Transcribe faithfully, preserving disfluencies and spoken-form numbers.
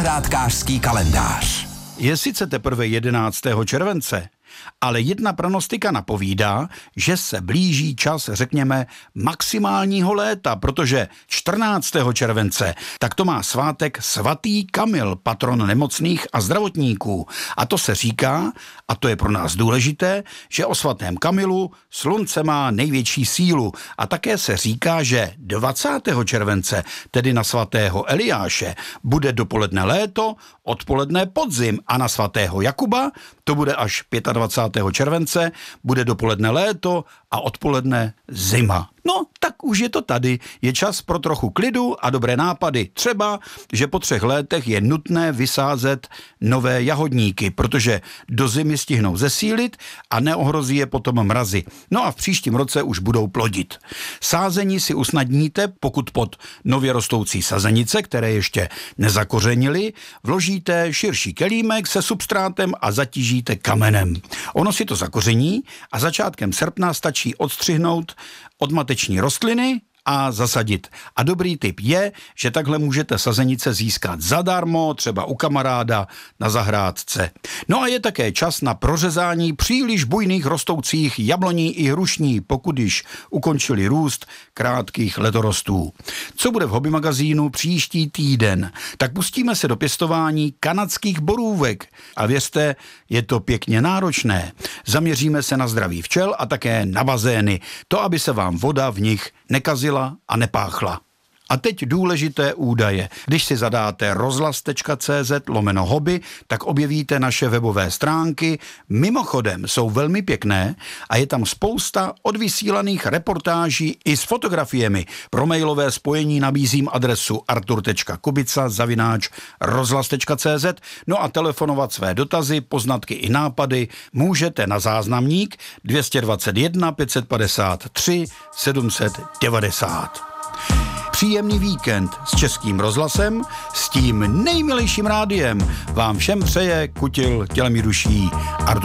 Zahrádkářský kalendář. Je sice teprve jedenáctého července, ale jedna pranostika napovídá, že se blíží čas, řekněme, maximálního léta, protože čtrnáctého července tak to má svátek svatý Kamil, patron nemocných a zdravotníků. A to se říká, a to je pro nás důležité, že o svatém Kamilu slunce má největší sílu. A také se říká, že dvacátého července, tedy na svatého Eliáše, bude dopoledne léto, odpoledne podzim a na svatého Jakuba to bude až dvacátého pátého července, bude dopoledne léto a odpoledne zima. No, tak už je to tady. Je čas pro trochu klidu a dobré nápady. Třeba, že po třech létech je nutné vysázet nové jahodníky, protože do zimy stihnou zesílit a neohrozí je potom mrazy. No a v příštím roce už budou plodit. Sázení si usnadníte, pokud pod nově rostoucí sazenice, které ještě nezakořenily, vložíte širší kelímek se substrátem a zatížíte kamenem. Ono si to zakoření a začátkem srpna stačí odstřihnout odmateční rostliny a zasadit. A dobrý tip je, že takhle můžete sazenice získat zadarmo, třeba u kamaráda na zahrádce. No a je také čas na prořezání příliš bujných rostoucích jabloní i hrušní, pokud již ukončili růst krátkých ledorostů. Co bude v Hobby magazínu příští týden? Tak pustíme se do pěstování kanadských borůvek. A věřte, je to pěkně náročné. Zaměříme se na zdraví včel a také na bazény. To, aby se vám voda v nich nekazila a nepáchla. A teď důležité údaje. Když si zadáte rozhlas tečka cé zet lomeno hobby, tak objevíte naše webové stránky. Mimochodem jsou velmi pěkné a je tam spousta odvysílaných reportáží i s fotografiemi. Pro mailové spojení nabízím adresu artur tečka kubica zavináč rozhlas tečka cé zet. No a telefonovat své dotazy, poznatky i nápady můžete na záznamník dvě stě dvacet jedna pět set padesát tři sedm set devadesát. Příjemný víkend s Českým rozhlasem, s tím nejmilejším rádiem vám všem přeje Kutil tělem i duší Artur